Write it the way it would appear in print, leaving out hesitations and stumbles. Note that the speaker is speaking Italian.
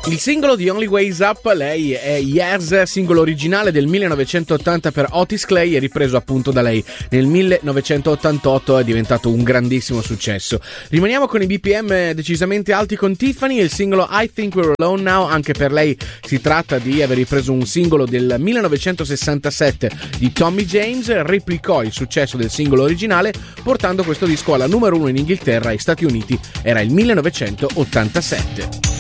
Il singolo di Only Ways Up, lei è Years, singolo originale del 1980 per Otis Clay e ripreso appunto da lei nel 1988, è diventato un grandissimo successo. Rimaniamo con i BPM decisamente alti con Tiffany, il singolo I Think We're Alone Now, anche per lei si tratta di aver ripreso un singolo del 1967 di Tommy James, replicò il successo del singolo originale portando questo disco alla numero 1 in Inghilterra e Stati Uniti, era il 1987.